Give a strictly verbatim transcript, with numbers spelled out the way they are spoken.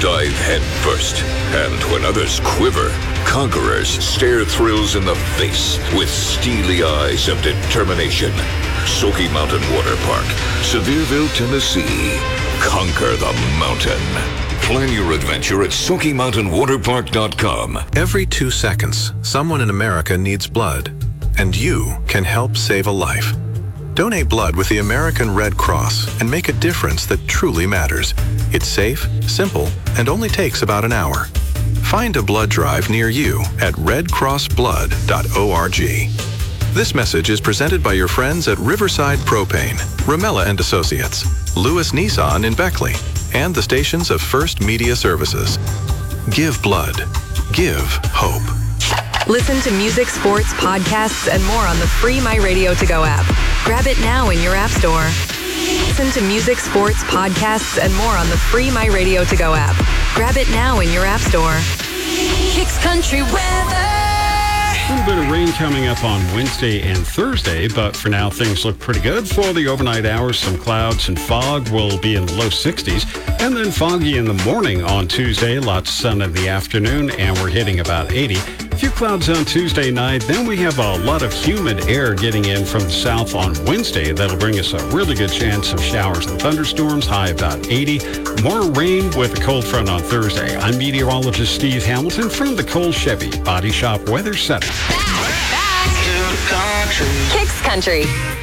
dive head first. And when others quiver, conquerors stare thrills in the face with steely eyes of determination. Smoky Mountain Water Park, Sevierville, Tennessee. Conquer the mountain. Plan your adventure at Smoky Mountain Water Park dot com. Every two seconds, someone in America needs blood, and you can help save a life. Donate blood with the American Red Cross and make a difference that truly matters. It's safe, simple, and only takes about an hour. Find a blood drive near you at red cross blood dot org. This message is presented by your friends at Riverside Propane, Ramella and Associates, Lewis Nissan in Beckley, and the stations of First Media Services. Give blood. Give hope. Listen to music, sports, podcasts, and more on the free My Radio To Go app. Grab it now in your app store. Listen to music, sports, podcasts, and more on the free My Radio To Go app. Grab it now in your app store. Kicks Country weather. A little bit of rain coming up on Wednesday and Thursday, but for now things look pretty good. For the overnight hours, some clouds and fog will be in the low sixties, and then foggy in the morning on Tuesday, lots of sun in the afternoon, and we're hitting about eighty. A few clouds on Tuesday night, then we have a lot of humid air getting in from the south on Wednesday. That'll bring us a really good chance of showers and thunderstorms, high about eighty. More rain with a cold front on Thursday. I'm meteorologist Steve Hamilton from the Cole Chevy Body Shop Weather Center. Back, back to the country. Kicks Country.